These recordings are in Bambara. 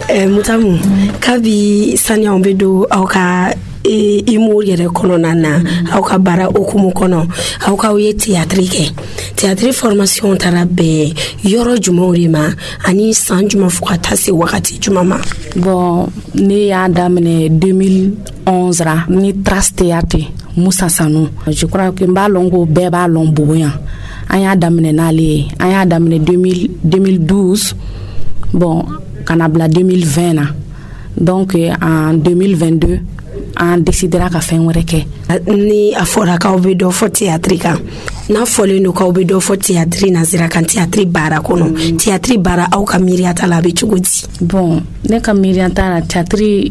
Mutamu kabi sanya ombedo auka imu yere konona na auka bara okumu kono auka uye théâtre formation tarabe yoro jumorima ani san juma fukata se wakati jumama. Bon ne ya damene 2011 ra ni Trace Théâtre Moussa Sanou. Je crois que mbalongo beba lomboyan aya damene nale aya damene 2012 bon kanabla 2020 na. Donc en 2022 on décidera ka fen wéré ke ni afora ka obedo fo théâtre kan na fole no ka obedo fo théâtre na zira kan théâtre bara kono théâtre bara au ka miriata la be chugoti. Bon ne ka miriata na théâtre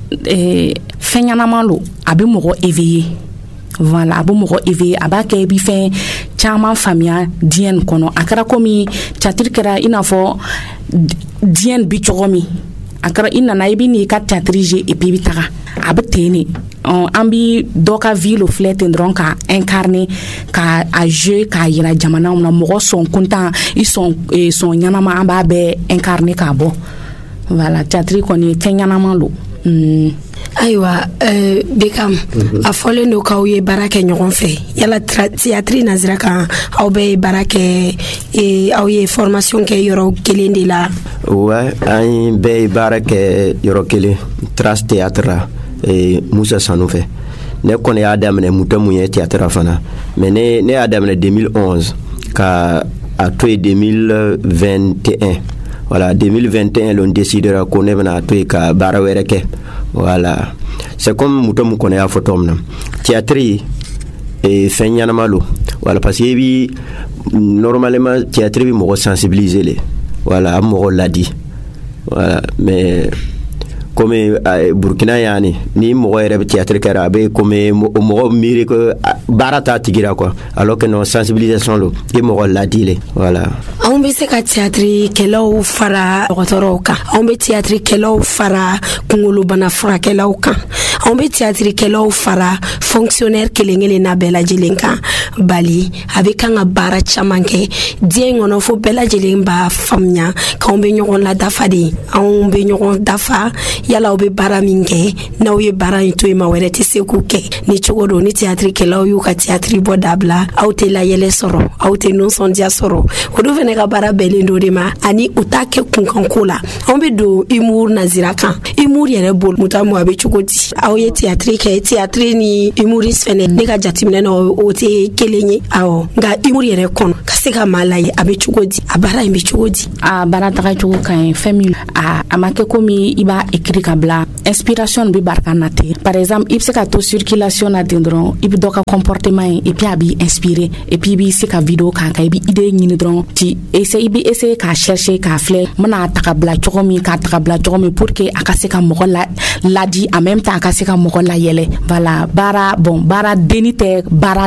fenyana malo abi mogo éveillé. Voilà, abo mogo éveillé aba ke bi fen chama famia dien kono akara komi théâtre kera inafo dien bi chogomi akara inana ibi ni ka théâtre et puis bitaka abteni ambi doka ville flet ndron ka incarner ka a jeu ka yira jamana na mogo son content ils sont nyanama amba be incarner ka bo. Voilà, théâtre koni fenyanama lo. Aywa Bekam a fole no ka uye barake nyogon fe yala théâtre nazira kan aw be barake aw ye formation ke yoro kelende la. Ouais, ay be barake yoro kele Trace Théâtre Moussa Sanou fe ne kone ya damene mutamu ye théâtre fana mais ne ya damene 2011 ka a to 2021. Voilà, 2021 l'on décidera qu'on est venu à ka bara wereke. Voilà, c'est comme mutamu kone ya photom na théâtre et fenyana malo. Voilà, parce que bi normalement théâtre bi mo sensibiliser les. Voilà, mo l'a dit. Voilà, mais comme Burkina yani ni mo rebe théâtre karabe comme mo mire que barata tigira quoi, alors que non sensibilisation lo et mo l'a dit. Voilà, on be se ka théâtre kelo fara otoroka on be théâtre kelo fara kungulu bana fara kelo kan on be théâtre kelo fara fonctionnaire kelengele na bela jelenka bali avec un bara chamanke dien ono fo bela jelemba famnya ka on be nyon la dafadi on be nyon dafa yala obe bara minke na oye bara into ma were te sekuke ni chogodo ni théâtre kelo yu ka théâtre bodabla auté la yele soro auté non son dia soro odo vene ka bara belendo de ma ani utake kunkankula on be do imur naziraka imur yere bol mutamu abe chogoti aoye théâtre ni imuris fene ne ka jatimne no ote kelenyi awo nga imur yere kon kaseka malaye abe chogoti abara imbe chogoti a bara taka chogo kan famille a amake komi iba écrit kabla inspiration bi barkanate par exemple il se ka to circulation na dendron ibi doka comportement et puis abi inspiré et puis bi se ka vidéo kan ka ibi idée ni dron ti essayer ka chercher ka flé mana takabla chogomi ka takabla chogomi pour que akase ka mogo la di en même temps akase ka mogo la yele. Voilà, bara denite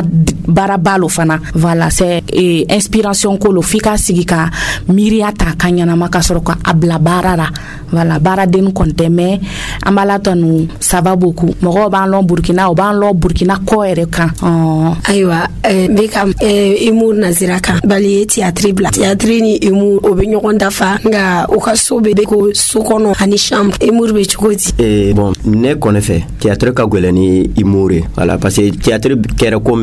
bara balo fana. Voilà, c'est inspiration ko lo fika sigika miriata kanyana makasoro ka abla barara. Voilà, bara den konte mais ambala tonu ça va beaucoup. Mogo ban lo Burkina o ban lo Burkina ko ere kan. Aywa Bekam imur naziraka bali théâtre bla théâtre ni imur obenyo dafa nga okasobe ko sukono ani chambre imur be chukoti. Bon ne connaît fait théâtre ka golani imure. Voilà, parce que théâtre kera comme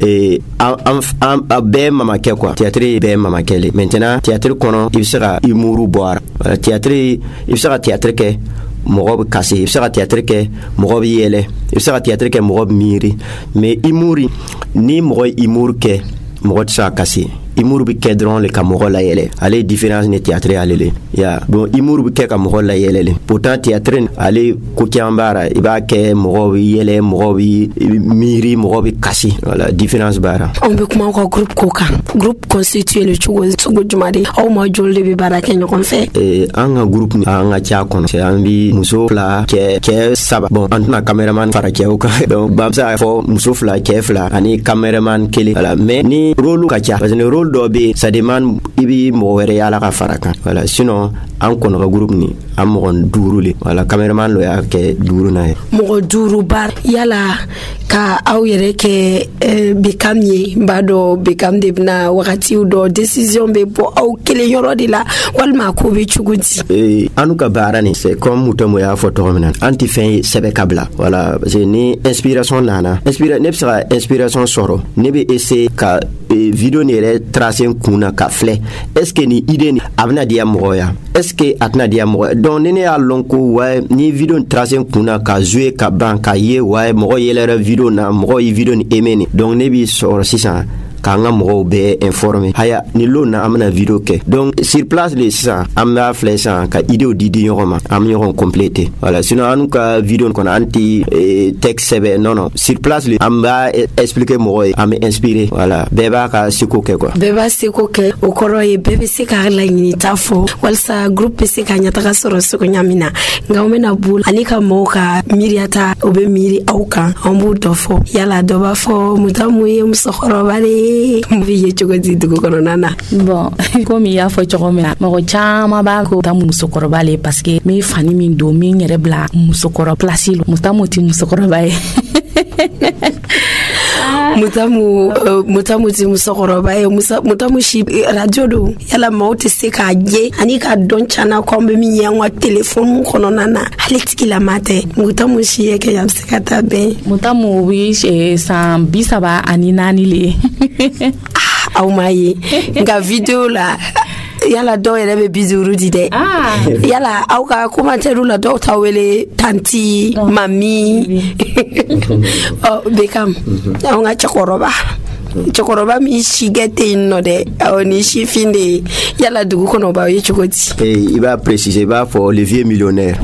be mama ke quoi théâtre be mama kele maintenant théâtre kono il sera imuru boire théâtre il sera théâtre ke mogob kasi il sera théâtre ke mogob yele il sera théâtre ke mogob miri mais imuri ni mogob imur ke mogob sa kasi imur bi kedron le kamoro la yele ale différence ne théâtre alele ya bon imur bi ke kamoro la yele pourtant théâtre ale ko kiambara iba ke mogo yele mogo miri mogo kasi voilà différence bara on be kuma ko groupe constitué le chugo jumade au mo jolde bi bara ke nyokon fe anga groupe anga cha kono c'est ambi muso fla ke saba bon antna cameraman fara ke o ka donc bamsa fo muso fla ke fla ani cameraman kele voilà mais ni rôle ka cha parce que rôle rôle dɔ be ça demande i bi mɔgɔ wɛrɛ yala ka fara kan voilà sinon an kɔnɔ ka groupe ni an mɔgɔ 5 le voilà cameraman lo y'a kɛ 5 na ye mɔgɔ 5 bar yala ka aw yɛrɛ kɛ Bekam ye b'a dɔn Bekam de bena wagatiw dɔ décision be bɔ aw kelen yɔrɔ de la walima ko be cogo di anu ka baara ni c'est comme Mutamu y'a fɔ tɔgɔ min na an tɛ fɛn ye sɛbɛ ka bila voilà parce que ni inspiration nana ne bɛ se ka inspiration sɔrɔ ne bɛ essayer ka video ni yɛrɛ tracer kun na ka filɛ est-ce que ni idée ni a bɛna diya mɔgɔ ya est-ce que a tɛna diya mɔgɔ donc ni ne y'a lɔn ko ouais ni video ni tracer kun na ka jouer ka ban ka ye ouais mɔgɔ yɛlɛra video na mɔgɔ ye video ni aimé ni donc ne bi sɔrɔ sisan k'an ka mɔgɔw bɛɛ informer haya ni loon na an bɛna video kɛ donc sur place le sisan an b'a filɛ sisan ka idéw di ɲɔgɔn ma an bɛ ɲɔgɔn compléter voilà sinon an ka video kɔnɔ an tɛ texte sɛbɛn non sur place le an b'a expliquer mɔgɔ ye an bɛ inspirer voilà bɛɛ b'a ka seko kɛ quoi bɛɛ b'a seko kɛ o kɔrɔ ye bɛɛ bɛ se k'a laɲinita fɔ walasa groupe bɛ se ka ɲɛtaga sɔrɔ cogoya min na nka an bɛna bolo ani ka mɔgɔw ka miiriyata o bɛ miiri aw kan an b'o dɔ fɔ yala dɔ b'a fɔ Mutamu ye musokɔrɔba de mbi ye cogo di dugu kɔnɔna na bon komi y'a fɔ cogo min na mɔgɔ caman b'a ko Mutamu musokɔrɔba le parce que min fani min don min yɛrɛ bila musokɔrɔ place lo Mutamu ti musokɔrɔba ye Mutamu ti musokɔrɔba ye Mutamu si radio do yala maaw tɛ se k'a ye ani ka dɔn cana ko an bɛ min ye an ka téléphone kɔnɔna na hali tigilama tɛ Mutamu si ye kɛ a bɛ se ka taa bɛn Mutamu bi san 34 le aw ma ye nka video la yala dɔw yɛrɛ bɛ 50 di dɛ yala aw ka commentaire la dɔw ta wele tanti mami Bekam aw ka cɛkɔrɔba min si kɛ tɛ yen nɔ dɛ aw ni sifin de yala dugu kɔnɔ b'aw ye cogo di i b'a préciser i b'a fɔ le vieux millionnaire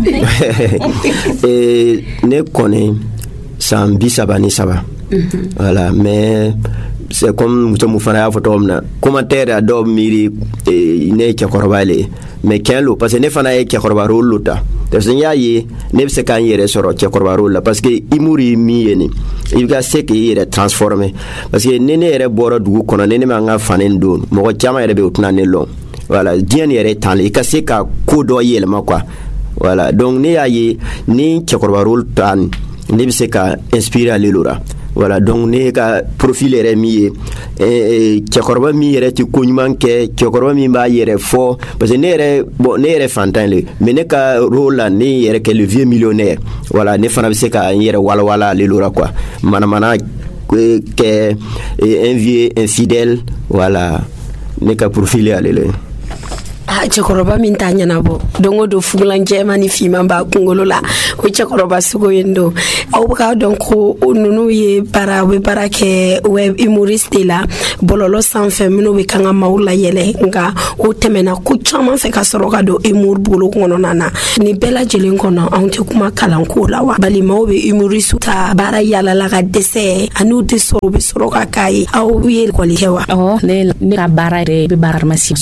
ne kɔni san 33 voilà mais c'est comme Mutamu fana y'a fɔ tɔgɔ min na commentaire a dɔw miiri ne ye cɛkɔrɔba le mais tiɲɛ lo parce que ne fana ye cɛkɔrɔba rôle lo ta parce que n y'a ye ne bɛ se k'an yɛrɛ sɔrɔ cɛkɔrɔba rôle la parce que humour ye min ye nin i ka se k'i yɛrɛ transformer parce que ni ne yɛrɛ bɔra dugu kɔnɔ ni ne m'an ka fani don mɔgɔ caman yɛrɛ bɛ o tɛna ne lɔn voilà diɲɛ ni yɛrɛ tan le i ka se ka ko dɔ yɛlɛma quoi voilà donc ne y'a ye ni cɛkɔrɔba rôle ta nin ne bɛ se ka inspirer ale lora voilà donc ne ka profil yɛrɛ min ye cɛkɔrɔba min yɛrɛ tɛ ko ɲuman kɛ cɛkɔrɔba min b'a yɛrɛ fɔ parce que ne yɛrɛ fantan le mais ne ka rôle la ne yɛrɛ kɛ le vieux millionnaire voilà ne fana bɛ se ka n yɛrɛ walawala ale lora quoi manamana kɛ un vieux infidèle voilà ne ka profil ale le cɛkɔrɔba min t'a ɲɛnabɔ don o don fugulan jɛman ni fiman b'a kunkolo la o cɛkɔrɔba sugu yen don aw bɛ k'a dɔn ko ninnu ye u bɛ baara kɛ web humoriste la bɔlɔlɔ sanfɛ minnu bɛ kan ka maaw layɛlɛ nka o tɛmɛna ko caman fɛ ka sɔrɔ ka don humour bolo kɔnɔna na nin bɛɛ lajɛlen kɔnɔ anw tɛ kuma kalanko la wa bali maaw bɛ humoriste ta baara yalala ka dɛsɛ ani u tɛ sɔrɔ u bɛ sɔrɔ ka k'a ye aw ye école kɛ wa ne ka baara yɛrɛ bɛ baara pharmacie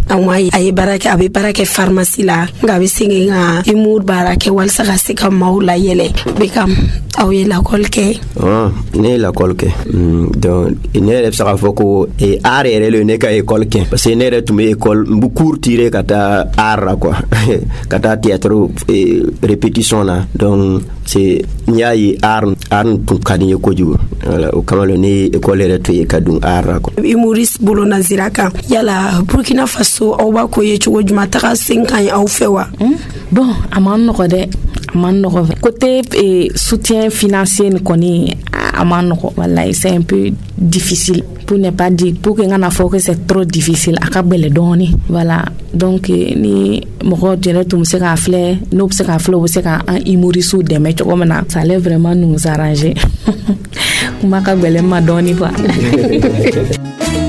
a bɛ baara kɛ pharmacie la nka a bɛ segin ka humour baara kɛ walasa ka se ka maaw layɛlɛ Bekam aw ye lakɔli kɛ ne ye lakɔli kɛ donc ne yɛrɛ bɛ se k'a fɔ ko art yɛrɛ le ne ka école kɛ parce que ne yɛrɛ tun bɛ école n bɛ cours tirer ka taa art la quoi ka taa théâtre répétition na donc c'est n y'a ye art tun ka di n ye kojugu voilà o kama ne ye école yɛrɛ to ye ka dun art la quoi humoriste bolo nazira kan yala Burkina Faso aw b'a ko ye cogo juma taga sen kan aw fɛ wa bon a man nɔgɔ dɛ a man nɔgɔ côté soutien financier ni kɔni a man nɔgɔ wallahi c'est un peu difficile pour ne pas dire pour que ngana fɔ que c'est trop difficile a ka bɛlɛ dɔɔni voilà donc ni mɔgɔ jɛrɛ tun bɛ se k'a filɛ n'o bɛ se k'a filɛ o bɛ se ka an humoriste dɛmɛ cogo min na ça allait vraiment nous arranger kuma ka gɛlɛn ma dɔɔni quoi